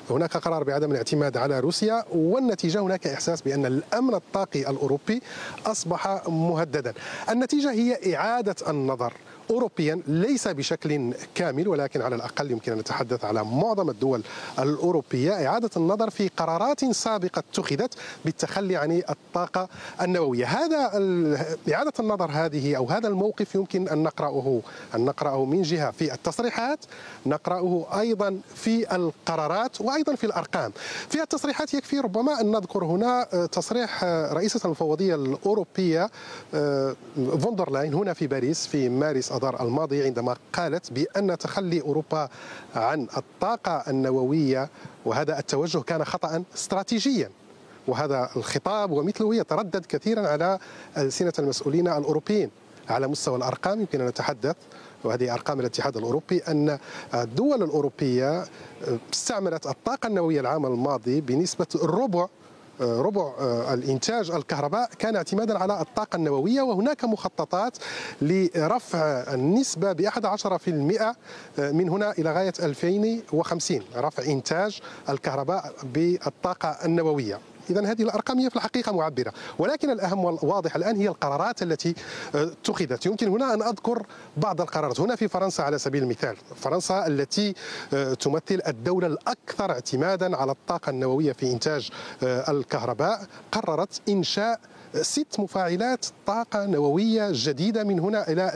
هناك قرار بعدم الاعتماد على روسيا، والنتيجة هناك إحساس بأن الأمن الطاقي الأوروبي أصبح مهددا. النتيجة هي إعادة النظر أوروبيا، ليس بشكل كامل ولكن على الأقل يمكن أن نتحدث على معظم الدول الأوروبية، إعادة النظر في قرارات سابقة اتخذت بالتخلي عن الطاقة النووية. إعادة النظر هذه أو هذا الموقف يمكن أن نقرأه من جهة في التصريحات، نقرأه أيضا في القرارات وأيضا في الأرقام. في التصريحات يكفي ربما أن نذكر هنا تصريح رئيسة المفوضية الأوروبية فوندر لاين هنا في باريس في مارس أذار الماضي، عندما قالت بأن تخلي أوروبا عن الطاقة النووية وهذا التوجه كان خطأ استراتيجيا. وهذا الخطاب ومثله يتردد كثيرا على ألسنة المسؤولين الأوروبيين. على مستوى الأرقام يمكن أن نتحدث، وهذه أرقام الاتحاد الأوروبي، أن الدول الأوروبية استعملت الطاقة النووية العام الماضي بنسبة ربع الإنتاج الكهرباء كان اعتمادا على الطاقة النووية، وهناك مخططات لرفع النسبة ب11% من هنا إلى غاية 2050، رفع إنتاج الكهرباء بالطاقة النووية. إذن هذه الأرقام هي في الحقيقة معبرة، ولكن الأهم والواضح الآن هي القرارات التي اتخذت. يمكن هنا أن أذكر بعض القرارات. هنا في فرنسا على سبيل المثال، فرنسا التي تمثل الدولة الأكثر اعتمادا على الطاقة النووية في إنتاج الكهرباء، قررت إنشاء 6 مفاعلات طاقة نووية جديدة من هنا إلى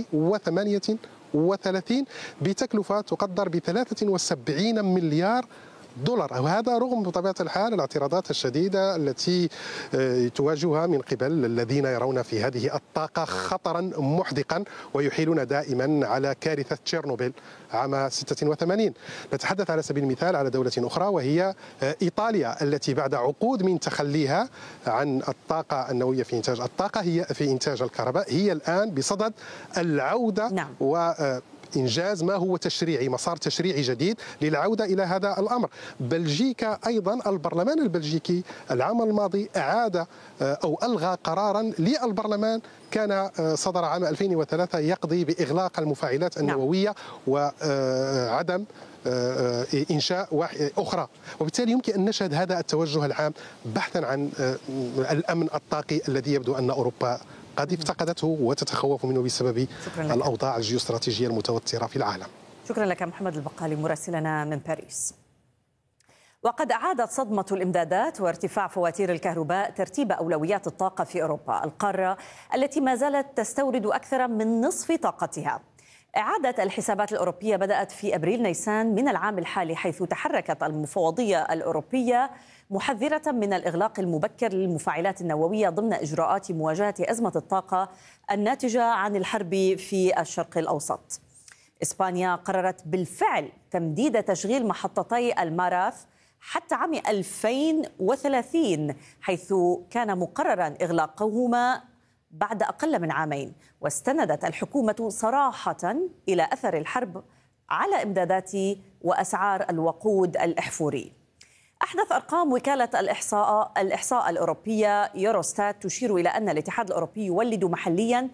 2038 بتكلفة تقدر ب 73 مليار دولار. وهذا رغم بطبيعة الحال الاعتراضات الشديدة التي تواجهها من قبل الذين يرون في هذه الطاقة خطرا محدقا ويحيلون دائما على كارثة تشيرنوبيل عام 86. نتحدث على سبيل المثال على دولة أخرى وهي إيطاليا، التي بعد عقود من تخليها عن الطاقة النووية في إنتاج الطاقة هي في إنتاج الكهرباء، هي الآن بصدد العودة إنجاز ما هو تشريعي، مسار تشريعي جديد للعودة إلى هذا الأمر. بلجيكا أيضا، البرلمان البلجيكي العام الماضي أعاد أو ألغى قرارا للبرلمان كان صدر عام 2003 يقضي بإغلاق المفاعلات النووية وعدم إنشاء أخرى. وبالتالي يمكن أن نشهد هذا التوجه العام بحثا عن الأمن الطاقي الذي يبدو أن أوروبا قد افتقدته وتتخوف منه بسبب الأوضاع الجيوستراتيجية المتوترة في العالم. شكرا لك محمد البقالي مراسلنا من باريس. وقد أعادت صدمة الإمدادات وارتفاع فواتير الكهرباء ترتيب أولويات الطاقة في أوروبا، القارة التي ما زالت تستورد أكثر من نصف طاقتها. إعادة الحسابات الأوروبية بدأت في أبريل نيسان من العام الحالي، حيث تحركت المفوضية الأوروبية محذرة من الإغلاق المبكر للمفاعلات النووية ضمن إجراءات مواجهة أزمة الطاقة الناتجة عن الحرب في الشرق الأوسط. إسبانيا قررت بالفعل تمديد تشغيل محطتي الماراث حتى عام 2030، حيث كان مقررا إغلاقهما بعد أقل من عامين. واستندت الحكومة صراحة إلى أثر الحرب على إمدادات وأسعار الوقود الإحفوري. أحدث أرقام وكالة الإحصاء الأوروبية يوروستات تشير إلى أن الاتحاد الأوروبي يولد محليا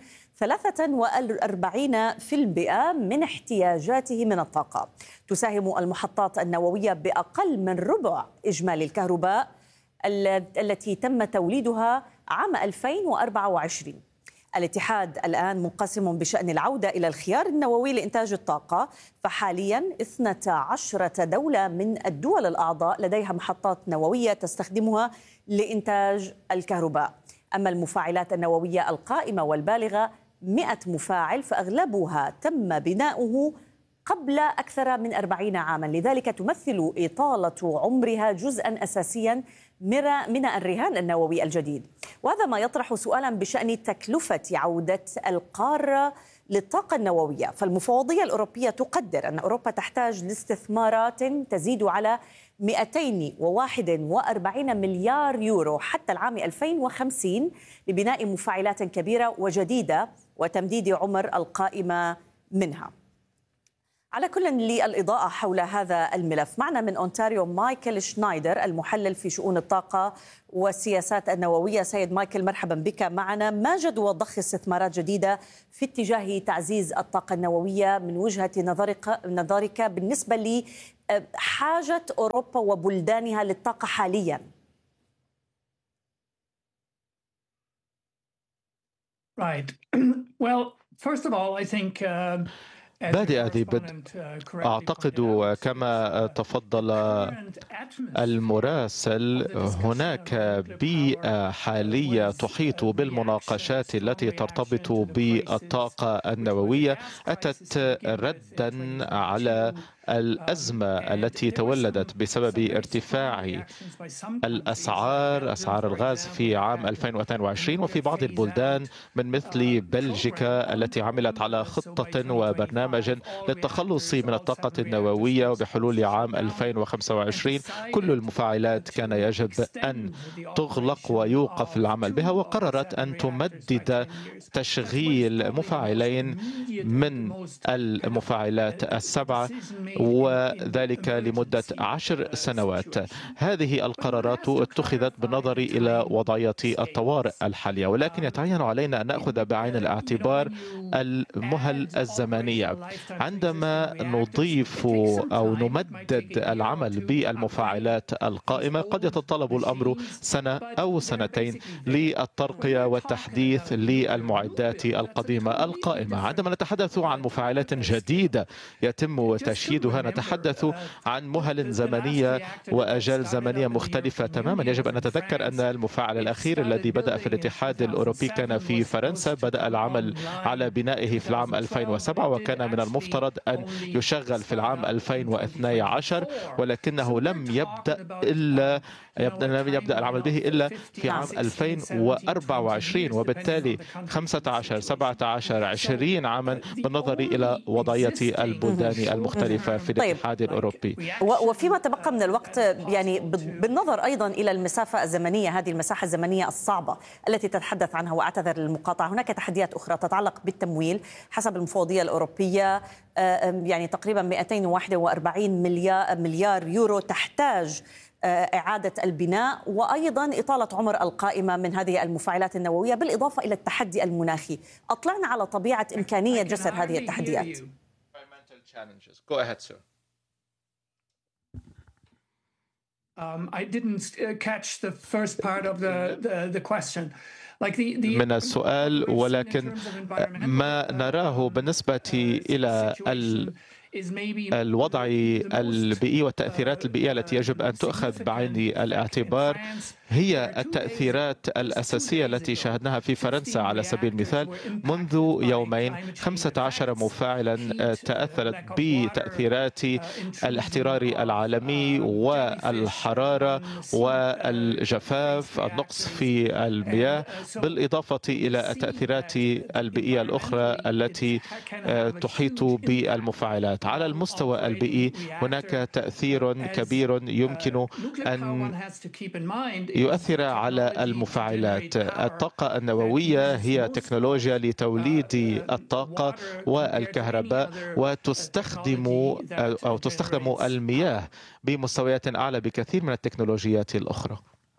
43% من احتياجاته من الطاقة. تساهم المحطات النووية بأقل من ربع إجمالي الكهرباء التي تم توليدها عام 2024. الاتحاد الآن منقسم بشأن العودة إلى الخيار النووي لإنتاج الطاقة، فحاليا 12 دولة من الدول الأعضاء لديها محطات نووية تستخدمها لإنتاج الكهرباء. أما المفاعلات النووية القائمة والبالغة 100 مفاعل، فأغلبها تم بناؤه قبل أكثر من 40 عاما، لذلك تمثل إطالة عمرها جزءا أساسيا من الرهان النووي الجديد. وهذا ما يطرح سؤالا بشأن تكلفة عودة القارة للطاقة النووية. فالمفوضية الأوروبية تقدر أن أوروبا تحتاج لاستثمارات تزيد على 241 مليار يورو حتى العام 2050 لبناء مفاعلات كبيرة وجديدة وتمديد عمر القائمة منها. على كل للإضاءة حول هذا الملف معنا من أونتاريو مايكل شنايدر، المحلل في شؤون الطاقة والسياسات النووية. سيد مايكل، مرحبا بك معنا. ما جدوى ضخ استثمارات جديدة في اتجاه تعزيز الطاقة النووية من وجهة نظرك بالنسبة حاجة أوروبا وبلدانها للطاقة حاليا؟ Right. Well, first of all, I think بادئ ذي بدء أعتقد كما تفضل المراسل هناك بيئة حالية تحيط بالمناقشات التي ترتبط بالطاقة النووية أتت ردا على الأزمة التي تولدت بسبب ارتفاع أسعار الغاز في عام 2022 وفي بعض البلدان من مثل بلجيكا التي عملت على خطة وبرنامج للتخلص من الطاقة النووية وبحلول عام 2025 كل المفاعلات كان يجب أن تغلق ويوقف العمل بها، وقررت أن تمدد تشغيل مفاعلين من المفاعلات السبعة وذلك لمدة 10 سنوات. هذه القرارات اتخذت بالنظر إلى وضعية الطوارئ الحالية، ولكن يتعين علينا أن نأخذ بعين الاعتبار المهل الزمنية. عندما نضيف أو نمدد العمل بالمفاعلات القائمة قد يتطلب الأمر سنة أو سنتين للترقية والتحديث للمعدات القديمة القائمة. عندما نتحدث عن مفاعلات جديدة يتم تشييدها نتحدث عن مهل زمنية وأجال زمنية مختلفة تماما. يجب أن نتذكر أن المفاعل الأخير الذي بدأ في الاتحاد الأوروبي كان في فرنسا، بدأ العمل على بنائه في العام 2007 وكان من المفترض أن يشغل في العام 2012 ولكنه لم يبدأ العمل به إلا في عام 2024 وبالتالي 15 17 20 عاما بالنظر إلى وضعية البلدان المختلفة في الاتحاد الأوروبي. وفيما تبقى من الوقت يعني بالنظر أيضا إلى المسافة الزمنية، هذه المساحة الزمنية الصعبة التي تتحدث عنها، وأعتذر للمقاطعة، هناك تحديات أخرى تتعلق بالتمويل حسب المفوضية الأوروبية، يعني تقريبا 241 مليار يورو تحتاج إعادة البناء وأيضا إطالة عمر القائمة من هذه المفاعلات النووية، بالإضافة إلى التحدي المناخي. أطلعنا على طبيعة إمكانية جسر هذه التحديات. I didn't catch the first part of the question. من السؤال، ولكن ما نراه بالنسبة إلى الوضع البيئي والتأثيرات البيئية التي يجب أن تؤخذ بعين الاعتبار هي التأثيرات الأساسية التي شاهدناها في فرنسا. على سبيل المثال منذ يومين 15 مفاعلا تأثرت بتأثيرات الاحترار العالمي والحرارة والجفاف، النقص في المياه، بالإضافة إلى التأثيرات البيئية الأخرى التي تحيط بالمفاعلات. على المستوى البيئي هناك تأثير كبير يمكن أن يؤثر على المفاعلات. الطاقة النووية هي تكنولوجيا لتوليد الطاقة والكهرباء وتستخدم المياه بمستويات أعلى بكثير من التكنولوجيات الأخرى.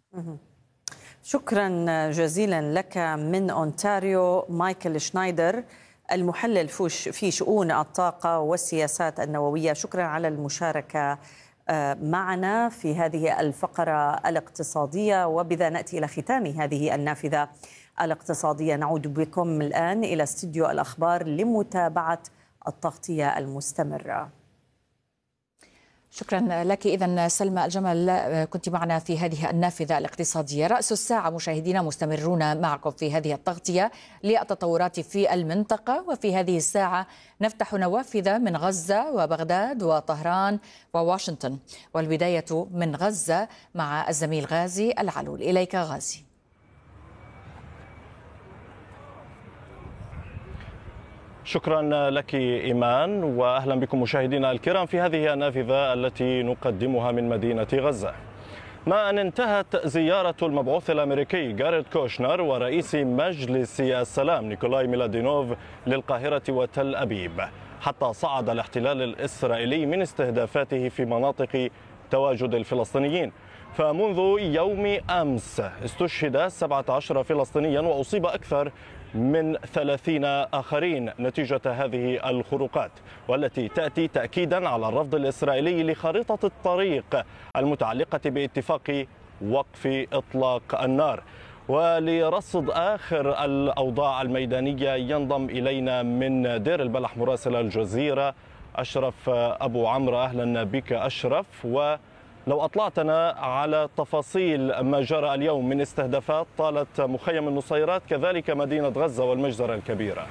شكرا جزيلا لك من أونتاريو مايكل شنايدر، المحلل في شؤون الطاقة والسياسات النووية. شكرا على المشاركة معنا في هذه الفقرة الاقتصادية، وبذا نأتي إلى ختام هذه النافذة الاقتصادية. نعود بكم الآن إلى استديو الأخبار لمتابعة التغطية المستمرة. شكرا لك. إذن سلمى الجمل كنت معنا في هذه النافذة الاقتصادية. رأس الساعة مشاهدينا مستمرون معكم في هذه التغطية للتطورات في المنطقة، وفي هذه الساعة نفتح نوافذ من غزة وبغداد وطهران وواشنطن، والبداية من غزة مع الزميل غازي العلول. إليك غازي. شكرا لك إيمان، وأهلا بكم مشاهدينا الكرام في هذه النافذة التي نقدمها من مدينة غزة. ما أن انتهت زيارة المبعوث الأمريكي جاريد كوشنر ورئيس مجلس السلام نيكولاي ميلادينوف للقاهرة وتل أبيب، حتى صعد الاحتلال الإسرائيلي من استهدافاته في مناطق تواجد الفلسطينيين. فمنذ يوم أمس استشهد 17 فلسطينيا وأصيب أكثر من 30 آخرين نتيجة هذه الخروقات، والتي تأتي تأكيدا على الرفض الإسرائيلي لخريطة الطريق المتعلقة باتفاق وقف إطلاق النار. ولرصد آخر الأوضاع الميدانية ينضم إلينا من دير البلح مراسل الجزيرة أشرف أبو عمرو. أهلا بك أشرف، ولو أطلعتنا على تفاصيل ما جرى اليوم من استهدافات طالت مخيم النصيرات كذلك مدينة غزة والمجزرة الكبيرة.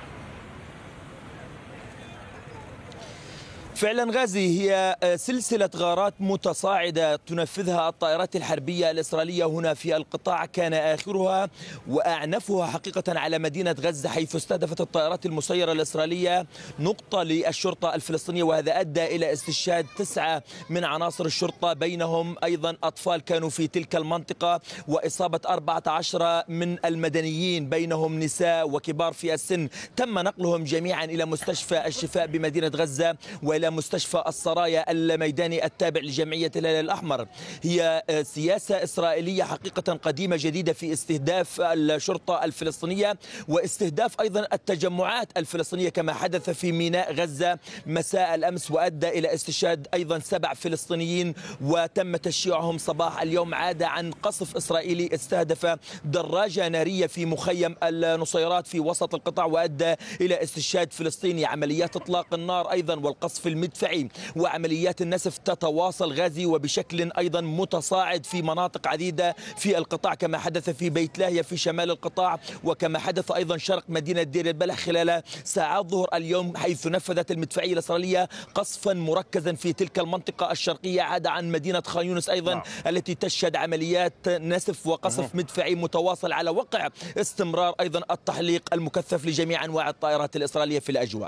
فعلا غازي، هي سلسلة غارات متصاعدة تنفذها الطائرات الحربية الإسرائيلية هنا في القطاع، كان آخرها وأعنفها حقيقة على مدينة غزة، حيث استهدفت الطائرات المسيرة الإسرائيلية نقطة للشرطة الفلسطينية، وهذا أدى إلى استشهاد 9 من عناصر الشرطة، بينهم أيضا أطفال كانوا في تلك المنطقة، وإصابة 14 من المدنيين بينهم نساء وكبار في السن. تم نقلهم جميعا إلى مستشفى الشفاء بمدينة غزة وإلى مستشفى السرايا الميداني التابع لجمعية الهلال الأحمر. هي سياسة إسرائيلية حقيقة قديمة جديدة في استهداف الشرطة الفلسطينية واستهداف أيضا التجمعات الفلسطينية، كما حدث في ميناء غزة مساء الأمس وأدى إلى استشهاد أيضا 7 فلسطينيين وتم تشييعهم صباح اليوم. عاد عن قصف إسرائيلي استهدف دراجة نارية في مخيم النصيرات في وسط القطاع وأدى إلى استشهاد فلسطيني. عمليات إطلاق النار أيضا والقصف المدفعي وعمليات النسف تتواصل غازي وبشكل أيضا متصاعد في مناطق عديدة في القطاع، كما حدث في بيت لاهيا في شمال القطاع، وكما حدث أيضا شرق مدينة دير البلح خلال ساعات ظهر اليوم، حيث نفذت المدفعية الإسرائيلية قصفا مركزا في تلك المنطقة الشرقية. عاد عن مدينة خان يونس أيضا التي تشهد عمليات نسف وقصف مدفعي متواصل، على وقع استمرار أيضا التحليق المكثف لجميع أنواع الطائرات الإسرائيلية في الأجواء.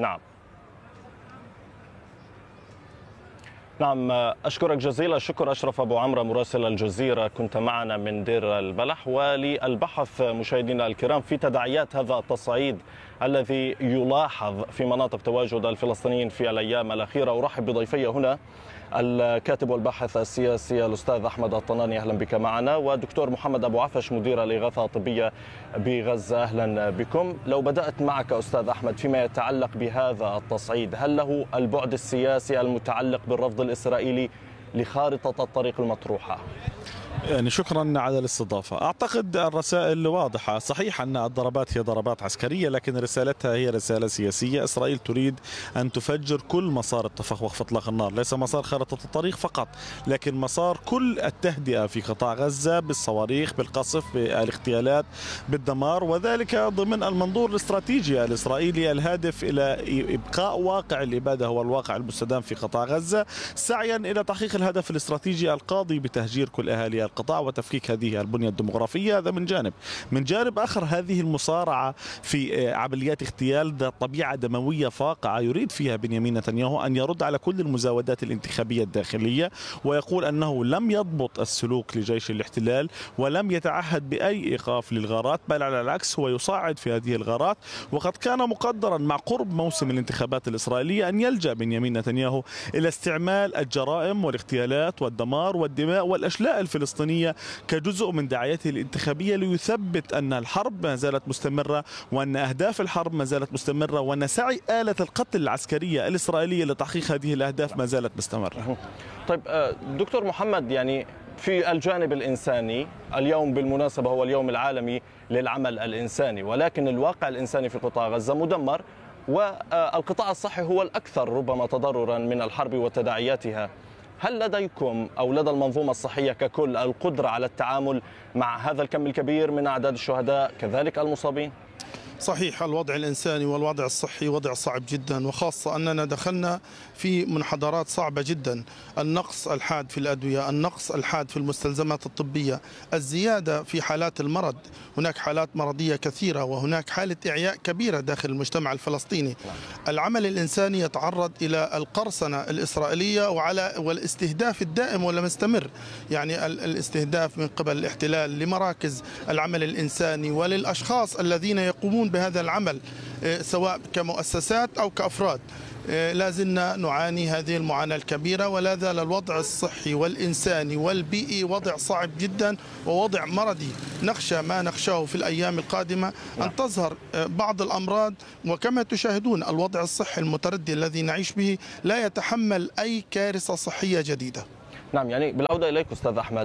نعم، أشكرك جزيل الشكر أشرف أبو عمرو مراسل الجزيرة، كنت معنا من دير البلح. وللبحث مشاهدينا الكرام في تداعيات هذا التصعيد الذي يلاحظ في مناطق تواجد الفلسطينيين في الأيام الأخيرة، أرحب بضيفي هنا الكاتب والباحث السياسي الأستاذ أحمد الطناني، أهلا بك معنا، ودكتور محمد أبو عفش مدير الإغاثة الطبية بغزة، أهلا بكم. لو بدأت معك أستاذ أحمد فيما يتعلق بهذا التصعيد، هل له البعد السياسي المتعلق بالرفض الإسرائيلي لخارطة الطريق المطروحة؟ يعني شكرا على الاستضافة. أعتقد الرسائل واضحة. صحيح أن الضربات هي ضربات عسكرية، لكن رسالتها هي رسالة سياسية. إسرائيل تريد أن تفجر كل مسار اتفاق وقف إطلاق النار، ليس مسار خارطة الطريق فقط، لكن مسار كل التهدئة في قطاع غزة بالصواريخ، بالقصف، بالاغتيالات، بالدمار، وذلك ضمن المنظور الاستراتيجي الإسرائيلي الهادف إلى إبقاء واقع الإبادة هو الواقع المستدام في قطاع غزة، سعيا إلى تحقيق الهدف الاستراتيجي القاضي بتهجير كل أهالي القطاع وتفكيك هذه البنية الديمغرافية. هذا من جانب آخر هذه المصارعة في عمليات اغتيال ذات طبيعة دموية فاقعة يريد فيها بنيامين نتنياهو أن يرد على كل المزاودات الانتخابية الداخلية، ويقول أنه لم يضبط السلوك لجيش الاحتلال ولم يتعهد بأي إيقاف للغارات، بل على العكس هو يصعد في هذه الغارات. وقد كان مقدرا مع قرب موسم الانتخابات الإسرائيلية أن يلجأ بنيامين نتنياهو إلى استعمال الجرائم والاغتيالات والدمار والدماء والأشلاء الفلسطينية كجزء من دعايته الانتخابية ليثبت أن الحرب ما زالت مستمرة، وأن أهداف الحرب ما زالت مستمرة، وأن سعي آلة القتل العسكرية الإسرائيلية لتحقيق هذه الأهداف ما زالت مستمرة. طيب دكتور محمد، يعني في الجانب الإنساني اليوم بالمناسبة هو اليوم العالمي للعمل الإنساني، ولكن الواقع الإنساني في قطاع غزة مدمر، والقطاع الصحي هو الأكثر ربما تضررا من الحرب وتداعياتها. هل لديكم أو لدى المنظومة الصحية ككل القدرة على التعامل مع هذا الكم الكبير من أعداد الشهداء كذلك المصابين؟ صحيح، الوضع الإنساني والوضع الصحي وضع صعب جدا، وخاصة أننا دخلنا في منحدرات صعبة جدا. النقص الحاد في الأدوية، النقص الحاد في المستلزمات الطبية، الزيادة في حالات المرض، هناك حالات مرضية كثيرة، وهناك حالة إعياء كبيرة داخل المجتمع الفلسطيني. العمل الإنساني يتعرض إلى القرصنة الإسرائيلية والاستهداف الدائم والمستمر، يعني الاستهداف من قبل الاحتلال لمراكز العمل الإنساني وللأشخاص الذين يقومون بهذا العمل سواء كمؤسسات أو كأفراد. لازلنا نعاني هذه المعاناة الكبيرة، ولا زال الوضع الصحي والإنساني والبيئي وضع صعب جدا ووضع مرضي. نخشى ما نخشاه في الأيام القادمة أن تظهر بعض الأمراض، وكما تشاهدون الوضع الصحي المتردي الذي نعيش به لا يتحمل أي كارثة صحية جديدة. نعم، يعني بالعودة إليك أستاذ أحمد،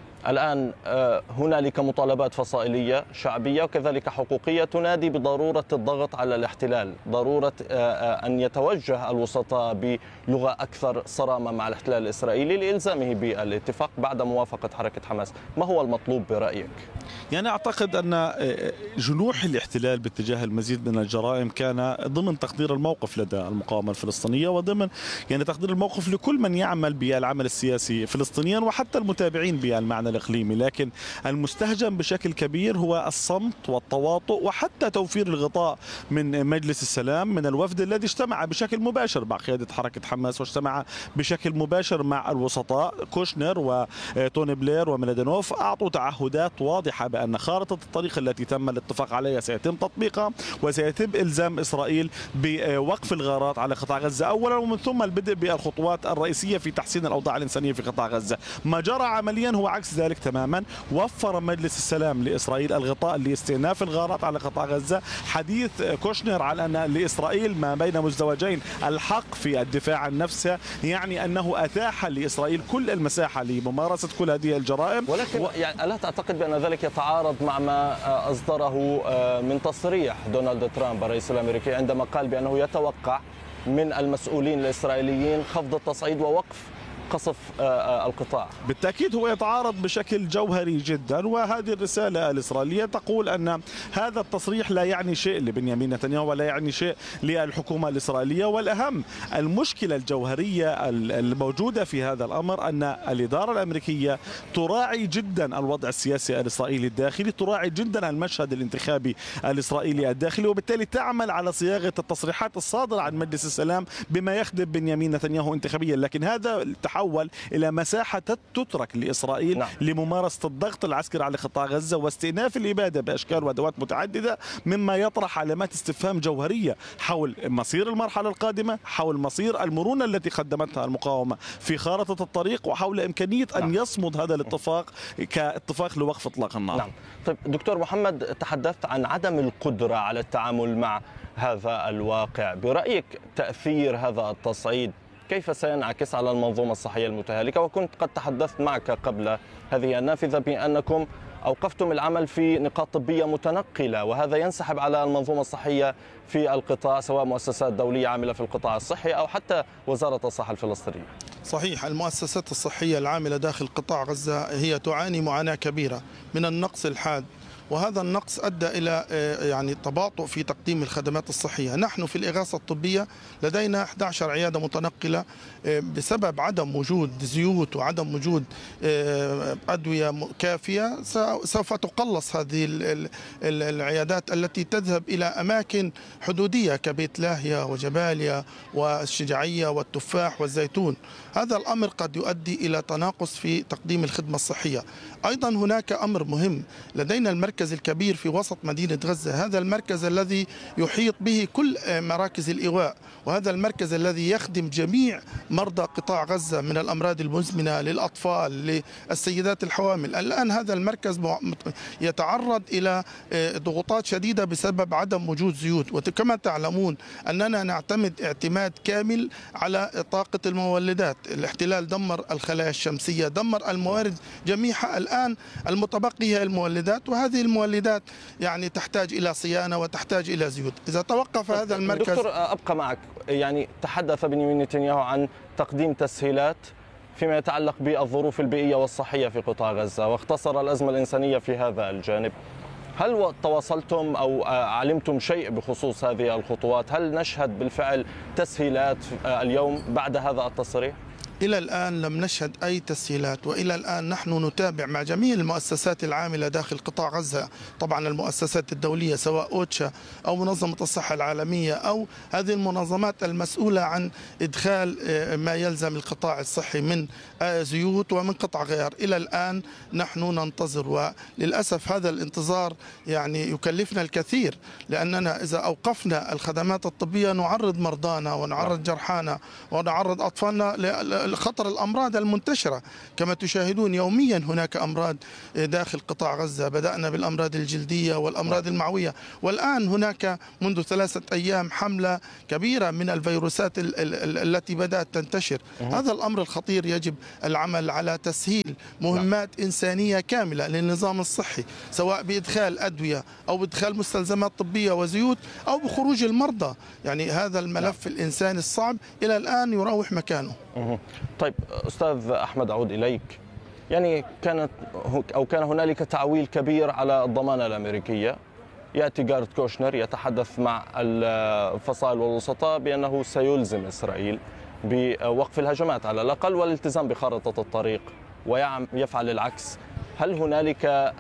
الآن هنالك مطالبات فصائلية شعبية وكذلك حقوقية تنادي بضرورة الضغط على الاحتلال، ضرورة أن يتوجه الوسطاء بلغة أكثر صرامة مع الاحتلال الإسرائيلي لإلزامه بالاتفاق بعد موافقة حركة حماس. ما هو المطلوب برأيك؟ يعني أعتقد أن جنوح الاحتلال باتجاه المزيد من الجرائم كان ضمن تقدير الموقف لدى المقاومة الفلسطينية، وضمن يعني تقدير الموقف لكل من يعمل بالعمل السياسي فلسطينيا وحتى المتابعين بالمعنى الإقليمي. لكن المستهجن بشكل كبير هو الصمت والتواطؤ وحتى توفير الغطاء من مجلس السلام، من الوفد الذي اجتمع بشكل مباشر مع قيادة حركة حماس واجتمع بشكل مباشر مع الوسطاء. كوشنر وتوني بلير وميلادينوف أعطوا تعهدات واضحة بأن خارطة الطريق التي تم الاتفاق عليها سيتم تطبيقها وسيتم إلزام إسرائيل بوقف الغارات على قطاع غزة أولا، ومن ثم البدء بالخطوات الرئيسية في تحسين الأوضاع الإنسانية في قطاع غزة. ما جرى عمليا هو عكس ذلك تماما. وفر مجلس السلام لإسرائيل الغطاء لاستئناف الغارات على قطاع غزة. حديث كوشنر على أن لإسرائيل ما بين مزدوجين الحق في الدفاع عن نفسها، يعني أنه أتاح لإسرائيل كل المساحة لممارسة كل هذه الجرائم. ولكن يعني ألا تعتقد بأن ذلك يتعارض مع ما أصدره من تصريح دونالد ترامب الرئيس الأمريكي عندما قال بأنه يتوقع من المسؤولين الإسرائيليين خفض التصعيد ووقف قصف القطاع؟ بالتأكيد هو يتعارض بشكل جوهري جدا، وهذه الرسالة الإسرائيلية تقول أن هذا التصريح لا يعني شيء لبنيامين نتنياهو ولا يعني شيء للحكومة الإسرائيلية. والأهم المشكلة الجوهرية الموجودة في هذا الأمر أن الإدارة الأمريكية تراعي جدا الوضع السياسي الإسرائيلي الداخلي، تراعي جدا المشهد الانتخابي الإسرائيلي الداخلي، وبالتالي تعمل على صياغة التصريحات الصادرة عن مجلس السلام بما يخدم بنيامين نتنياهو انتخابيا. لكن هذا تحول إلى مساحة تترك لإسرائيل لممارسة الضغط العسكري على قطاع غزة واستئناف الإبادة بأشكال وأدوات متعددة، مما يطرح علامات استفهام جوهرية حول مصير المرحلة القادمة، حول مصير المرونة التي قدمتها المقاومة في خارطة الطريق، وحول إمكانية أن يصمد هذا الاتفاق كاتفاق لوقف إطلاق النار. نعم. طيب دكتور محمد، تحدثت عن عدم القدرة على التعامل مع هذا الواقع. برأيك تأثير هذا التصعيد كيف سينعكس على المنظومة الصحية المتهالكة؟ وكنت قد تحدثت معك قبل هذه النافذة بأنكم أوقفتم العمل في نقاط طبية متنقلة، وهذا ينسحب على المنظومة الصحية في القطاع، سواء مؤسسات دولية عاملة في القطاع الصحي أو حتى وزارة الصحة الفلسطينية. صحيح، المؤسسات الصحية العاملة داخل قطاع غزة هي تعاني معاناة كبيرة من النقص الحاد، وهذا النقص أدى إلى يعني تباطؤ في تقديم الخدمات الصحية. نحن في الإغاثة الطبية لدينا 11 عيادة متنقلة بسبب عدم وجود زيوت وعدم وجود أدوية كافية. سوف تقلص هذه العيادات التي تذهب إلى أماكن حدودية كبيت لاهيا وجباليا والشجاعية والتفاح والزيتون. هذا الأمر قد يؤدي إلى تناقص في تقديم الخدمة الصحية. أيضا هناك أمر مهم، لدينا المركز الكبير في وسط مدينة غزة، هذا المركز الذي يحيط به كل مراكز الإيواء، وهذا المركز الذي يخدم جميع مرضى قطاع غزة من الأمراض المزمنة للأطفال للسيدات الحوامل. الآن هذا المركز يتعرض إلى ضغوطات شديدة بسبب عدم وجود زيوت، وكما تعلمون أننا نعتمد اعتماد كامل على طاقة المولدات. الاحتلال دمر الخلايا الشمسية، دمر الموارد جميعها. الآن المتبقي هي المولدات، وهذه المولدات يعني تحتاج إلى صيانة وتحتاج إلى زيوت. إذا توقف هذا المركز. دكتور أبقى معك، يعني تحدث بنيامين نتنياهو عن تقديم تسهيلات فيما يتعلق بالظروف البيئية والصحية في قطاع غزة، واختصر الأزمة الإنسانية في هذا الجانب. هل تواصلتم أو علمتم شيء بخصوص هذه الخطوات؟ هل نشهد بالفعل تسهيلات اليوم بعد هذا التصريح؟ إلى الآن لم نشهد أي تسهيلات، وإلى الآن نحن نتابع مع جميع المؤسسات العاملة داخل قطاع غزة، طبعا المؤسسات الدولية سواء أوتشا أو منظمة الصحة العالمية أو هذه المنظمات المسؤولة عن إدخال ما يلزم القطاع الصحي من زيوت ومن قطع غيار. إلى الآن نحن ننتظر، وللأسف هذا الانتظار يعني يكلفنا الكثير، لأننا إذا أوقفنا الخدمات الطبية نعرض مرضانا ونعرض جرحانا ونعرض أطفالنا لخطر الأمراض المنتشرة. كما تشاهدون يوميا هناك أمراض داخل قطاع غزة، بدأنا بالأمراض الجلدية والأمراض المعوية، والآن هناك منذ 3 أيام حملة كبيرة من الفيروسات التي بدأت تنتشر. هذا الأمر الخطير يجب العمل على تسهيل مهمات إنسانية كاملة للنظام الصحي، سواء بإدخال أدوية أو بإدخال مستلزمات طبية وزيوت أو بخروج المرضى. يعني هذا الملف الإنساني الصعب إلى الآن يراوح مكانه. طيب أستاذ أحمد، أعود إليك. يعني كان هنالك تعويل كبير على الضمانة الأمريكية. يأتي جارد كوشنر يتحدث مع الفصائل والوسطاء بأنه سيلزم إسرائيل بوقف الهجمات على الأقل والالتزام بخارطة الطريق، ويفعل العكس. هل هنالك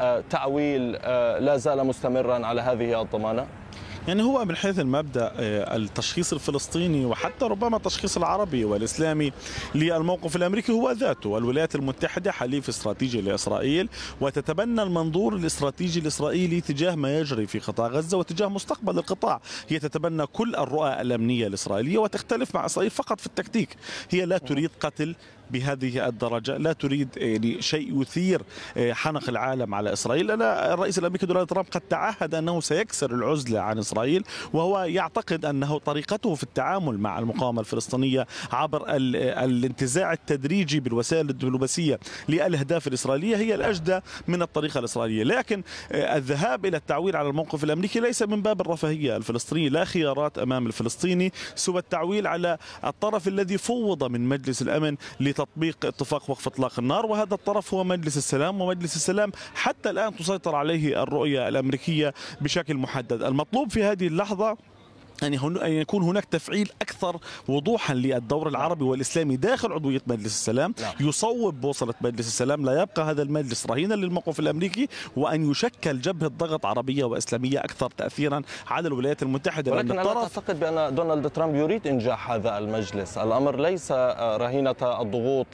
تعويل لا زال مستمرا على هذه الضمانة؟ يعني هو من حيث المبدأ التشخيص الفلسطيني وحتى ربما التشخيص العربي والإسلامي للموقف الأمريكي هو ذاته. الولايات المتحدة حليف استراتيجي لإسرائيل، وتتبنى المنظور الاستراتيجي الإسرائيلي تجاه ما يجري في قطاع غزة وتجاه مستقبل القطاع. هي تتبنى كل الرؤى الأمنية الإسرائيلية وتختلف مع إسرائيل فقط في التكتيك. هي لا تريد قتل بهذه الدرجة، لا تريد يعني شيء يثير حنق العالم على إسرائيل. الرئيس الأمريكي دونالد ترامب قد تعهد أنه سيكسر العزلة عن إسرائيل، وهو يعتقد أنه طريقته في التعامل مع المقاومة الفلسطينية عبر الانتزاع التدريجي بالوسائل الدبلوماسية للأهداف الإسرائيلية هي الأجدى من الطريقة الإسرائيلية. لكن الذهاب إلى التعويل على الموقف الأمريكي ليس من باب الرفاهية الفلسطينية. لا خيارات أمام الفلسطيني سوى التعويل على الطرف الذي فوض من مجلس الأمن لتطبيق اتفاق وقف إطلاق النار، وهذا الطرف هو مجلس السلام. ومجلس السلام حتى الآن تسيطر عليه الرؤية الأمريكية بشكل محدد. المطلوب في هذه اللحظة أن يكون هناك تفعيل أكثر وضوحا للدور العربي والإسلامي داخل عضوية مجلس السلام، يصوب بوصلة مجلس السلام، لا يبقى هذا المجلس رهينا للموقف الأمريكي، وأن يشكل جبهة ضغط عربية وإسلامية أكثر تأثيرا على الولايات المتحدة. ولكن أنا أعتقد بأن دونالد ترامب يريد إنجاح هذا المجلس. الأمر ليس رهينة الضغوط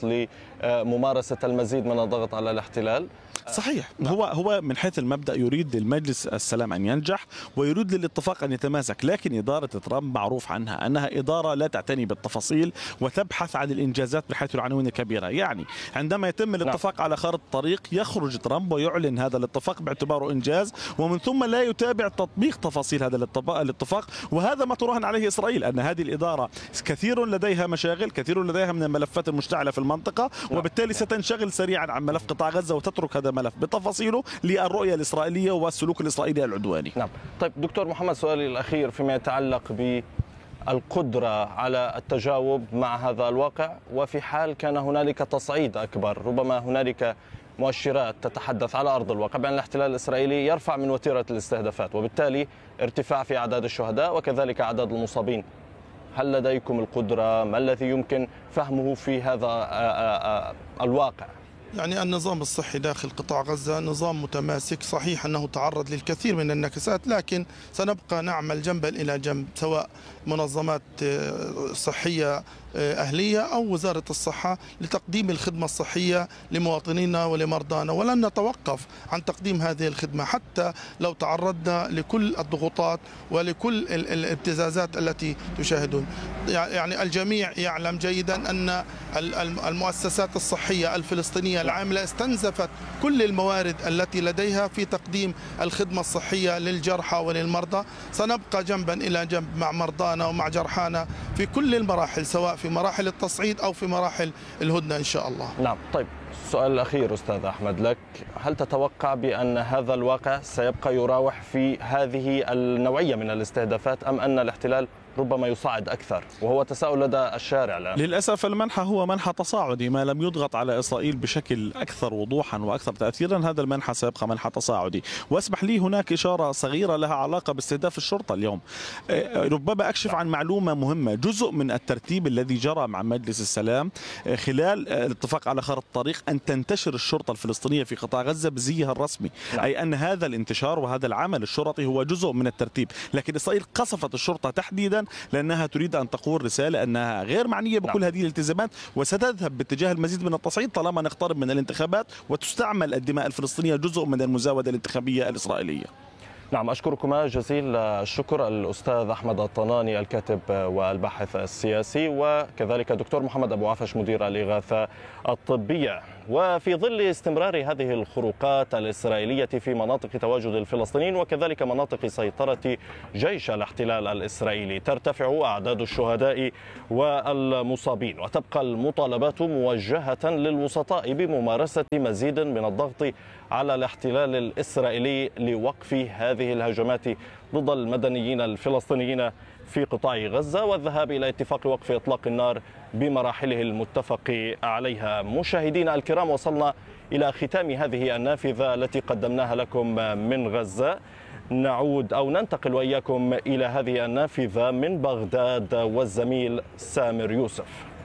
لممارسة المزيد من الضغط على الاحتلال. صحيح. هو من حيث المبدأ يريد للمجلس السلام أن ينجح ويريد للاتفاق أن يتماسك، لكن إدارة ترامب معروف عنها أنها إدارة لا تعتني بالتفاصيل وتبحث عن الإنجازات بحيث العناوين الكبيرة. يعني عندما يتم الاتفاق على خارطة الطريق يخرج ترامب ويعلن هذا الاتفاق باعتباره إنجاز، ومن ثم لا يتابع تطبيق تفاصيل هذا الاتفاق. وهذا ما تراهن عليه إسرائيل، أن هذه الإدارة كثير لديها مشاغل، كثير لديها من الملفات المشتعلة في المنطقة، وبالتالي ستنشغل سريعا عن ملف قطاع غزة وتترك هذا الملف بتفاصيله للرؤية الإسرائيلية والسلوك الإسرائيلي العدواني. نعم. طيب دكتور محمد، سؤالي الأخير فيما يتعلق بالقدرة على التجاوب مع هذا الواقع، وفي حال كان هنالك تصعيد أكبر، ربما هنالك مؤشرات تتحدث على أرض الواقع بأن الاحتلال الإسرائيلي يرفع من وتيرة الاستهدافات وبالتالي ارتفاع في أعداد الشهداء وكذلك أعداد المصابين. هل لديكم القدرة؟ ما الذي يمكن فهمه في هذا الواقع؟ يعني النظام الصحي داخل قطاع غزة نظام متماسك. صحيح أنه تعرض للكثير من النكسات، لكن سنبقى نعمل جنبا إلى جنب، سواء منظمات صحية أهلية أو وزارة الصحة، لتقديم الخدمة الصحية لمواطنينا ولمرضانا، ولن نتوقف عن تقديم هذه الخدمة حتى لو تعرضنا لكل الضغوطات ولكل الابتزازات التي تشاهدون. يعني الجميع يعلم جيدا أن المؤسسات الصحية الفلسطينية العاملة استنزفت كل الموارد التي لديها في تقديم الخدمة الصحية للجرحى وللمرضى. سنبقى جنبا إلى جنب مع مرضانا ومع جرحانا في كل المراحل، سواء في مراحل التصعيد أو في مراحل الهدنة إن شاء الله. نعم. طيب السؤال الأخير أستاذ أحمد لك، هل تتوقع بأن هذا الواقع سيبقى يراوح في هذه النوعية من الاستهدافات، أم أن الاحتلال ربما يصعد أكثر، وهو تساؤل لدى الشارع الآن. للأسف المنحى هو منحى تصاعدي، ما لم يضغط على إسرائيل بشكل أكثر وضوحا وأكثر تأثيرا هذا المنحى سيبقى منحى تصاعدي. واسمح لي هناك إشارة صغيرة لها علاقة باستهداف الشرطة اليوم. ربما أكشف عن معلومة مهمة. جزء من الترتيب الذي جرى مع مجلس السلام خلال الاتفاق على خارطة الطريق أن تنتشر الشرطة الفلسطينية في قطاع غزة بزيها الرسمي، أي أن هذا الانتشار وهذا العمل الشرطي هو جزء من الترتيب. لكن إسرائيل قصفت الشرطة تحديدا لأنها تريد أن تقول رسالة أنها غير معنية بكل هذه الالتزامات وستذهب باتجاه المزيد من التصعيد طالما نقترب من الانتخابات وتستعمل الدماء الفلسطينية جزء من المزاودة الانتخابية الإسرائيلية. نعم، أشكركما جزيل الشكر الأستاذ أحمد الطناني الكاتب والباحث السياسي، وكذلك الدكتور محمد أبو عفش مدير الإغاثة الطبية. وفي ظل استمرار هذه الخروقات الإسرائيلية في مناطق تواجد الفلسطينيين وكذلك مناطق سيطرة جيش الاحتلال الإسرائيلي، ترتفع أعداد الشهداء والمصابين، وتبقى المطالبات موجهة للوسطاء بممارسة مزيد من الضغط على الاحتلال الإسرائيلي لوقف هذه الهجمات ضد المدنيين الفلسطينيين في قطاع غزة والذهاب إلى اتفاق وقف إطلاق النار بمراحله المتفق عليها. مشاهدينا الكرام، وصلنا إلى ختام هذه النافذة التي قدمناها لكم من غزة. نعود أو ننتقل وإياكم إلى هذه النافذة من بغداد والزميل سامر يوسف.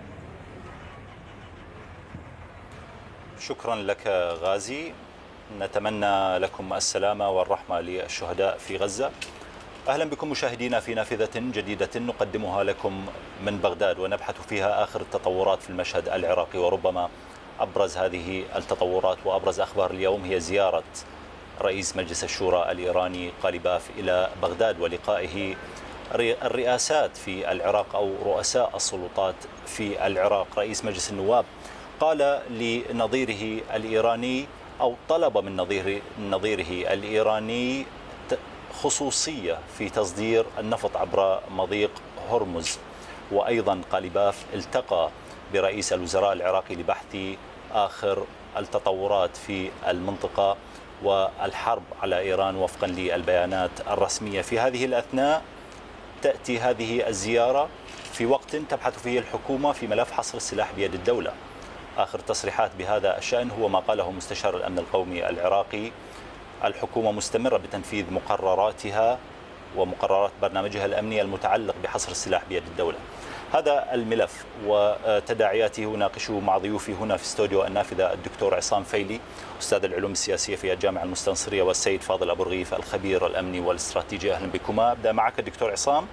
شكرا لك غازي. نتمنى لكم السلامة والرحمة للشهداء في غزة. أهلا بكم مشاهدينا في نافذة جديدة نقدمها لكم من بغداد، ونبحث فيها آخر التطورات في المشهد العراقي. وربما أبرز هذه التطورات وأبرز أخبار اليوم هي زيارة رئيس مجلس الشورى الإيراني قاليباف إلى بغداد ولقائه الرئاسات في العراق أو رؤساء السلطات في العراق. رئيس مجلس النواب قال لنظيره الإيراني أو طلب من نظيره الإيراني خصوصية في تصدير النفط عبر مضيق هرمز. وأيضا قاليباف التقى برئيس الوزراء العراقي لبحث آخر التطورات في المنطقة والحرب على إيران وفقا للبيانات الرسمية. في هذه الأثناء تأتي هذه الزيارة في وقت تبحث فيه الحكومة في ملف حصر السلاح بيد الدولة. آخر تصريحات بهذا الشأن هو ما قاله مستشار الأمن القومي العراقي: الحكومة مستمرة بتنفيذ مقرراتها ومقررات برنامجها الأمني المتعلق بحصر السلاح بيد الدولة. هذا الملف وتداعياته ناقشه مع ضيوفي هنا في استوديو النافذة الدكتور عصام فيلي أستاذ العلوم السياسية في الجامعة المستنصرية، والسيد فاضل أبو رغيف الخبير الأمني والاستراتيجي. أهلا بكما. أبدأ معك دكتور عصام.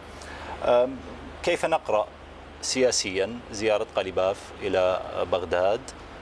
كيف نقرأ سياسيا زيارة قاليباف إلى بغداد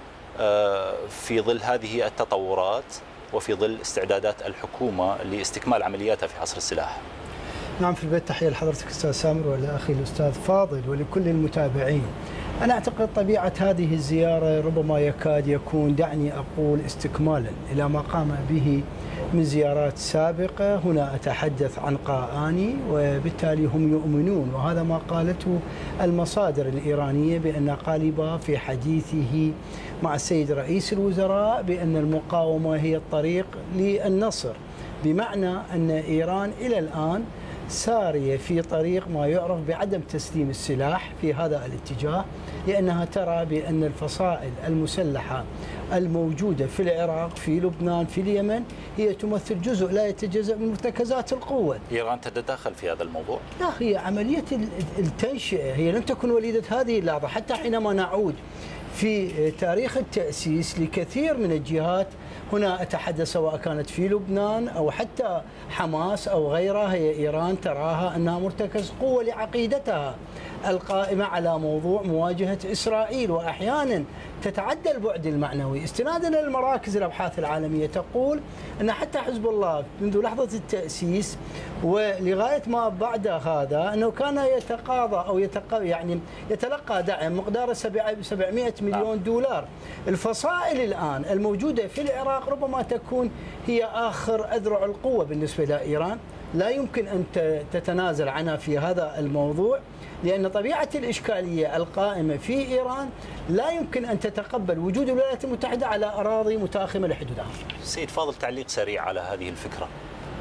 في ظل هذه التطورات وفي ظل استعدادات الحكومة لاستكمال عملياتها في حصر السلاح؟ نعم، في البداية تحية لحضرتك أستاذ سامر ولأخي الأستاذ فاضل ولكل المتابعين. أنا أعتقد طبيعة هذه الزيارة ربما يكاد يكون، دعني أقول، استكمالا إلى ما قام به من زيارات سابقة. هنا أتحدث عن قاآني، وبالتالي هم يؤمنون، وهذا ما قالته المصادر الإيرانية، بأن قاليباف في حديثه مع السيد رئيس الوزراء بأن المقاومة هي الطريق للنصر، بمعنى أن إيران إلى الآن سارية في طريق ما يعرف بعدم تسليم السلاح في هذا الاتجاه، لأنها ترى بأن الفصائل المسلحة الموجودة في العراق، في لبنان، في اليمن، هي تمثل جزء لا يتجزأ من مرتكزات القوة. إيران تتدخل في هذا الموضوع؟ لا، هي عملية التنشئة هي لم تكن وليدة هذه اللحظة. حتى حينما نعود في تاريخ التأسيس لكثير من الجهات، هنا أتحدث سواء كانت في لبنان أو حتى حماس أو غيرها، هي إيران تراها أنها مرتكز قوة لعقيدتها القائمة على موضوع مواجهة إسرائيل، وأحيانا تتعدى البعد المعنوي. استنادا للمراكز الأبحاث العالمية تقول أن حتى حزب الله منذ لحظة التأسيس ولغاية ما بعد هذا أنه كان يتقاضى أو يتلقى دعم مقداره 700 مليون دولار. الفصائل الآن الموجودة في العراق ربما تكون هي آخر أذرع القوة بالنسبة لإيران، لا يمكن أن تتنازل عنها في هذا الموضوع، لأن طبيعة الإشكالية القائمة في إيران لا يمكن أن تتقبل وجود الولايات المتحدة على أراضي متاخمة لحدودها. سيد فاضل، تعليق سريع على هذه الفكرة.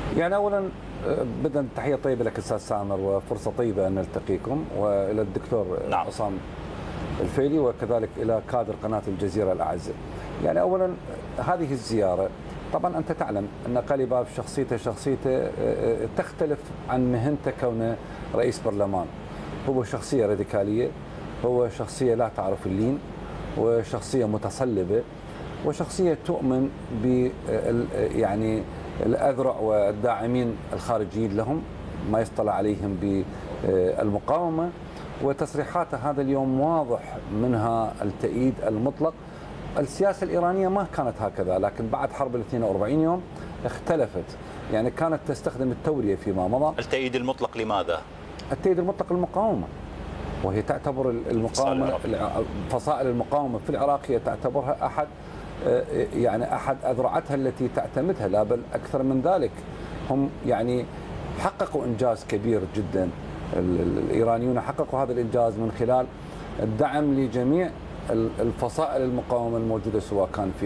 يعني أولا بدأ تحية طيبة لك أستاذ سامر، وفرصة طيبة أن نلتقيكم، وإلى الدكتور عصام الفيلي، وكذلك إلى كادر قناة الجزيرة الأعزاء. يعني أولا هذه الزيارة طبعا أنت تعلم أن قليباف شخصيته تختلف عن مهنته كونه رئيس برلمان. هو شخصية راديكالية، هو شخصية لا تعرف اللين، وشخصية متصلبة، وشخصية تؤمن ب يعني الأذرع والداعمين الخارجيين لهم، ما يصطلح عليهم بالمقاومة. وتصريحاته هذا اليوم واضح منها التأييد المطلق. السياسة الإيرانية ما كانت هكذا، لكن بعد حرب 42 يوم اختلفت. يعني كانت تستخدم التورية فيما مضى. التأييد المطلق لماذا؟ التأييد المطلق للمقاومة، وهي تعتبر المقاومة فصائل المقاومة في العراق هي تعتبرها أحد أذرعتها التي تعتمدها، لا بل أكثر من ذلك. هم يعني حققوا إنجاز كبير جدا. الإيرانيون حققوا هذا الإنجاز من خلال الدعم لجميع الفصائل المقاومة الموجودة، سواء كان في